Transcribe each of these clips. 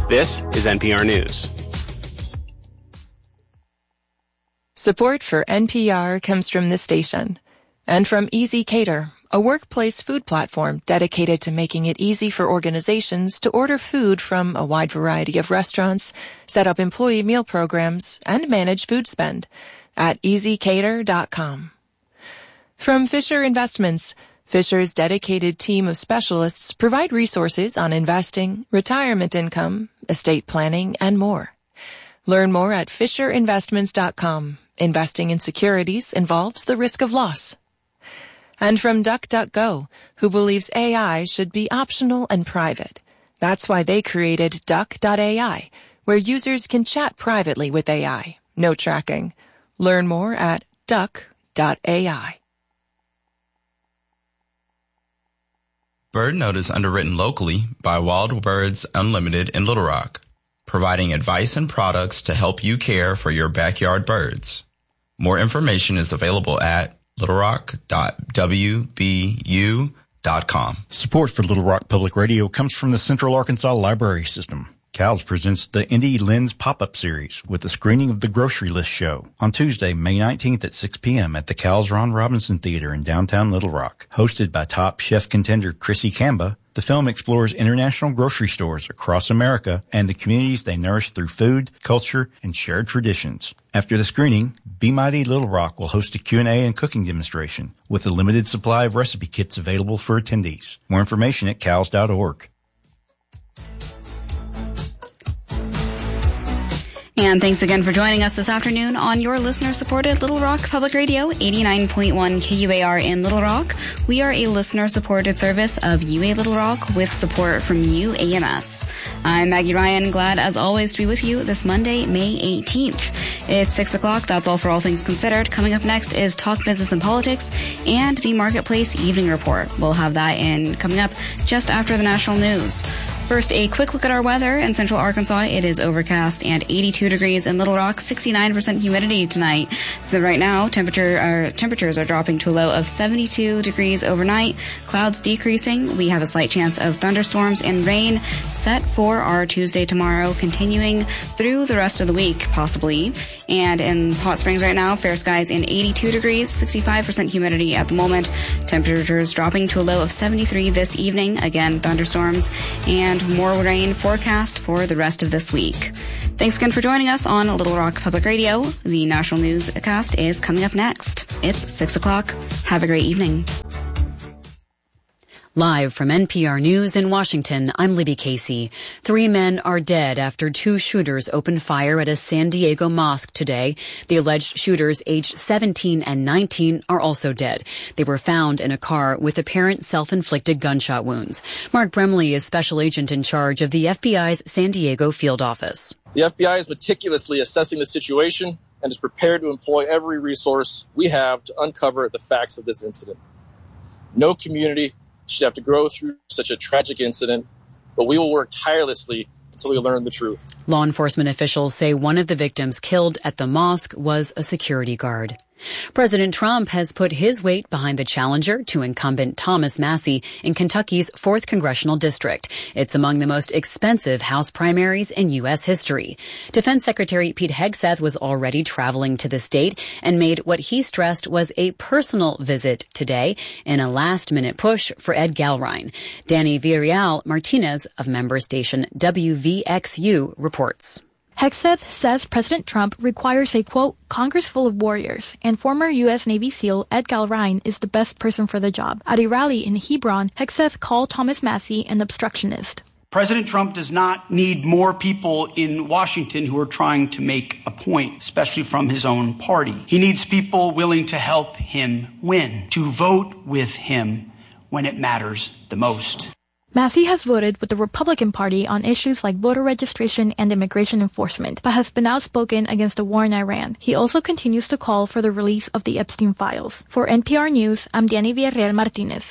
This is NPR News. Support for NPR comes from this station and from Easy Cater, a workplace food platform dedicated to making it easy for organizations to order food from a wide variety of restaurants, set up employee meal programs, and manage food spend at easycater.com. From Fisher Investments, Fisher's dedicated team of specialists provide resources on investing, retirement income, estate planning, and more. Learn more at fisherinvestments.com. Investing in securities involves the risk of loss. And from DuckDuckGo, who believes AI should be optional and private. That's why they created Duck.ai, where users can chat privately with AI. No tracking. Learn more at Duck.ai. Bird Note is underwritten locally by Wild Birds Unlimited in Little Rock, providing advice and products to help you care for your backyard birds. More information is available at littlerock.wbu.com. Support for Little Rock Public Radio comes from the Central Arkansas Library System. CALS presents the Indy Lens Pop-Up Series with a screening of The Grocery List Show on Tuesday, May 19th at 6 p.m. at the CALS Ron Robinson Theater in downtown Little Rock. Hosted by top chef contender Chrissy Kamba, the film explores international grocery stores across America and the communities they nourish through food, culture, and shared traditions. After the screening, Be Mighty Little Rock will host a Q&A and cooking demonstration with a limited supply of recipe kits available for attendees. More information at cals.org. And thanks again for joining us this afternoon on your listener-supported Little Rock Public Radio, 89.1 KUAR in Little Rock. We are a listener-supported service of UA Little Rock with support from UAMS. I'm Maggie Ryan, glad as always to be with you this Monday, May 18th. It's 6 o'clock. That's all for All Things Considered. Coming up next is Talk Business and Politics and the Marketplace Evening Report. We'll have that coming up just after the national news. First, a quick look at our weather. In central Arkansas, it is overcast and 82 degrees in Little Rock, 69% humidity tonight. Right now, temperatures are dropping to a low of 72 degrees overnight. Clouds decreasing. We have a slight chance of thunderstorms and rain set for our Tuesday tomorrow, continuing through the rest of the week, possibly. And in Hot Springs right now, fair skies in 82 degrees, 65% humidity at the moment. Temperatures dropping to a low of 73 this evening. Again, thunderstorms and more rain forecast for the rest of this week. Thanks again for joining us on Little Rock Public Radio. The national newscast is coming up next. It's 6 o'clock. Have a great evening. Live from NPR News in Washington, I'm Libby Casey. 3 men are dead after 2 shooters opened fire at a San Diego mosque today. The alleged shooters, aged 17 and 19, are also dead. They were found in a car with apparent self-inflicted gunshot wounds. Mark Bremley is special agent in charge of the FBI's San Diego field office. The FBI is meticulously assessing the situation and is prepared to employ every resource we have to uncover the facts of this incident. No community should have to go through such a tragic incident, but we will work tirelessly until we learn the truth. Law enforcement officials say one of the victims killed at the mosque was a security guard. President Trump has put his weight behind the challenger to incumbent Thomas Massie in Kentucky's 4th Congressional District. It's among the most expensive House primaries in U.S. history. Defense Secretary Pete Hegseth was already traveling to the state and made what he stressed was a personal visit today in a last-minute push for Ed Galrine. Danny Villarreal Martinez of member station WVXU reports. Hegseth says President Trump requires a, quote, Congress full of warriors, and former U.S. Navy SEAL Ed Galrine is the best person for the job. At a rally in Hebron, Hegseth called Thomas Massie an obstructionist. President Trump does not need more people in Washington who are trying to make a point, especially from his own party. He needs people willing to help him win, to vote with him when it matters the most. Massie has voted with the Republican Party on issues like voter registration and immigration enforcement, but has been outspoken against the war in Iran. He also continues to call for the release of the Epstein files. For NPR News, I'm Danny Villarreal Martinez.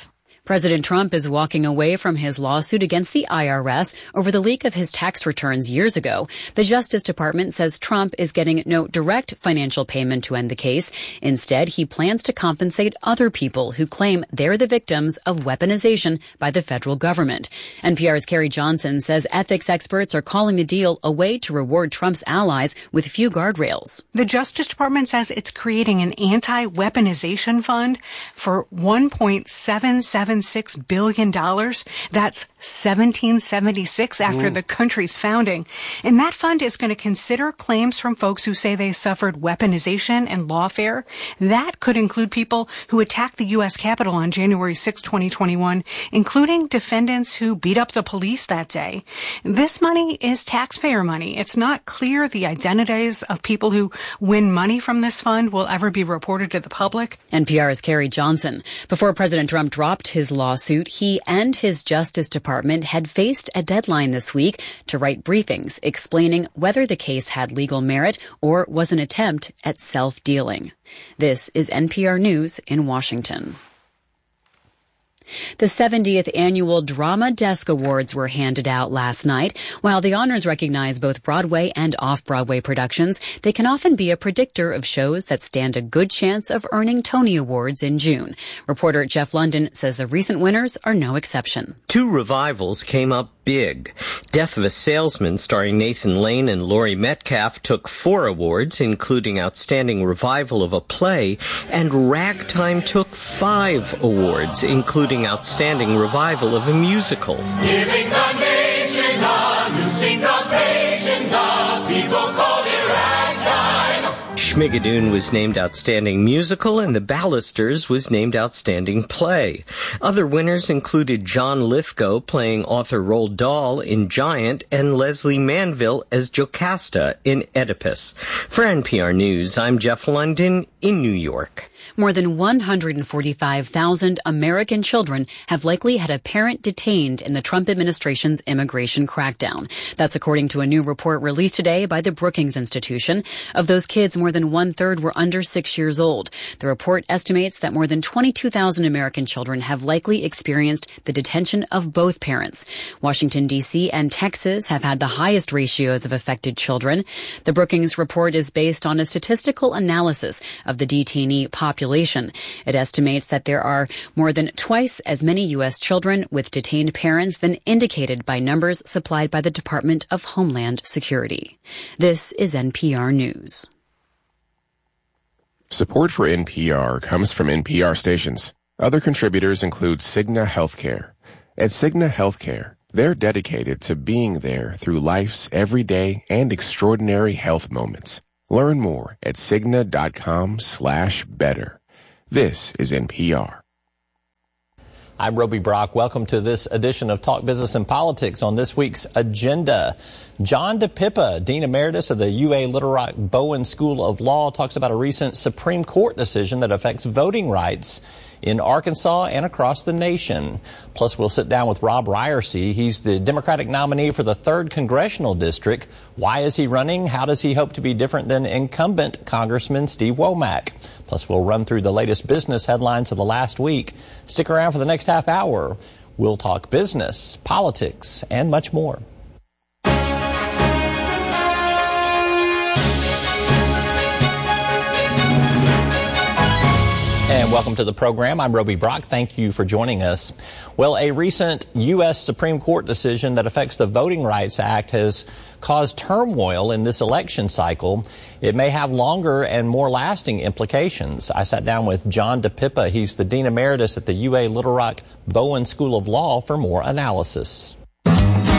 President Trump is walking away from his lawsuit against the IRS over the leak of his tax returns years ago. The Justice Department says Trump is getting no direct financial payment to end the case. Instead, he plans to compensate other people who claim they're the victims of weaponization by the federal government. NPR's Carrie Johnson says ethics experts are calling the deal a way to reward Trump's allies with few guardrails. The Justice Department says it's creating an anti-weaponization fund for $1.776 billion. That's 1776 after the country's founding. And that fund is going to consider claims from folks who say they suffered weaponization and lawfare. That could include people who attacked the U.S. Capitol on January 6, 2021, including defendants who beat up the police that day. This money is taxpayer money. It's not clear the identities of people who win money from this fund will ever be reported to the public. NPR's Carrie Johnson. Before President Trump dropped his lawsuit, he and his Justice Department had faced a deadline this week to write briefings explaining whether the case had legal merit or was an attempt at self-dealing. This is NPR News in Washington. The 70th annual Drama Desk Awards were handed out last night. While the honors recognize both Broadway and off-Broadway productions, they can often be a predictor of shows that stand a good chance of earning Tony Awards in June. Reporter Jeff London says the recent winners are no exception. 2 revivals came up big. Death of a Salesman, starring Nathan Lane and Laurie Metcalf, took 4 awards, including Outstanding Revival of a Play, and Ragtime took 5 awards, including Outstanding Revival of a Musical. Giving the nation a new syncopation, the people call it ragtime. Schmigadoon was named Outstanding Musical, and The Ballisters was named Outstanding Play. Other winners included John Lithgow playing author Roald Dahl in Giant, and Leslie Manville as Jocasta in Oedipus. For NPR News, I'm Jeff London in New York. More than 145,000 American children have likely had a parent detained in the Trump administration's immigration crackdown. That's according to a new report released today by the Brookings Institution. Of those kids, more than 1/3 were under 6 years old. The report estimates that more than 22,000 American children have likely experienced the detention of both parents. Washington, D.C. and Texas have had the highest ratios of affected children. The Brookings report is based on a statistical analysis of the detainee population. It estimates that there are more than twice as many U.S. children with detained parents than indicated by numbers supplied by the Department of Homeland Security. This is NPR News. Support for NPR comes from NPR stations. Other contributors include Cigna Healthcare. At Cigna Healthcare, they're dedicated to being there through life's everyday and extraordinary health moments. Learn more at Cigna.com/better. This is NPR. I'm Roby Brock. Welcome to this edition of Talk Business and Politics. On this week's agenda, John DePippa, Dean Emeritus of the UA Little Rock Bowen School of Law, talks about a recent Supreme Court decision that affects voting rights in Arkansas and across the nation. Plus, we'll sit down with Rob Ryersey. He's the Democratic nominee for the 3rd Congressional District. Why is he running? How does he hope to be different than incumbent Congressman Steve Womack? Plus, we'll run through the latest business headlines of the last week. Stick around for the next half hour. We'll talk business, politics, and much more. And welcome to the program. I'm Roby Brock. Thank you for joining us. Well, a recent U.S. Supreme Court decision that affects the Voting Rights Act has caused turmoil in this election cycle. It may have longer and more lasting implications. I sat down with John DePippa. He's the Dean Emeritus at the UA Little Rock Bowen School of Law for more analysis.